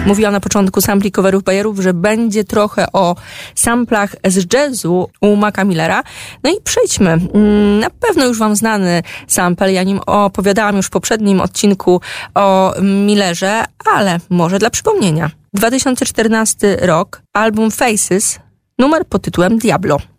Mówiłam na początku sampli coverów bajerów, że będzie trochę o samplach z jazzu u Maca Millera. No i przejdźmy. Na pewno już wam znany sample, ja nim opowiadałam już w poprzednim odcinku o Millerze, ale może dla przypomnienia. 2014 rok, album Faces, numer pod tytułem Diablo.